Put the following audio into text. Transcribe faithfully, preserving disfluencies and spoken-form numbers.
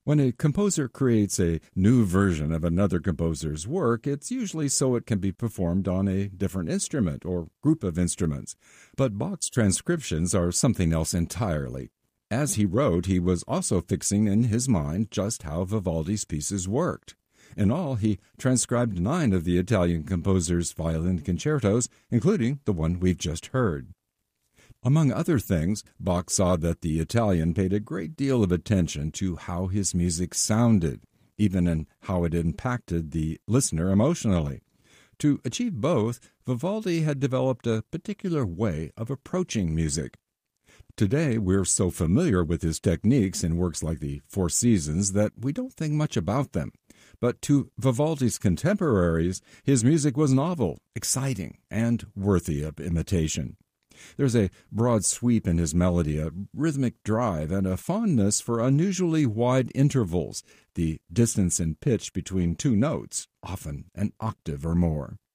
When a composer creates a new version of another composer's work, it's usually so it can be performed on a different instrument or group of instruments. But Bach's transcriptions are something else entirely. As he wrote, he was also fixing in his mind just how Vivaldi's pieces worked. In all, he transcribed nine of the Italian composer's violin concertos, including the one we've just heard. Among other things, Bach saw that the Italian paid a great deal of attention to how his music sounded, even in how it impacted the listener emotionally. To achieve both, Vivaldi had developed a particular way of approaching music. Today, we're so familiar with his techniques in works like the Four Seasons that we don't think much about them. But to Vivaldi's contemporaries, his music was novel, exciting, and worthy of imitation. There's a broad sweep in his melody, a rhythmic drive, and a fondness for unusually wide intervals, the distance in pitch between two notes, often an octave or more.